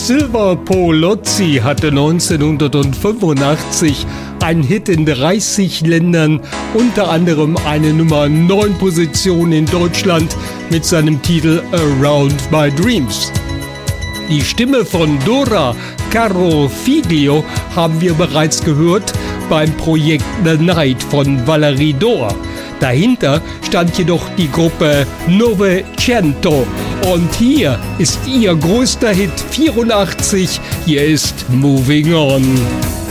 Silver Polozzi hatte 1985 einen Hit in 30 Ländern, unter anderem eine Nummer 9 Position in Deutschland mit seinem Titel Around My Dreams. Die Stimme von Dora Carofiglio haben wir bereits gehört beim Projekt The Night von Valerie Dor. Dahinter stand jedoch die Gruppe Novecento und hier ist ihr größter Hit 84, hier ist Moving On.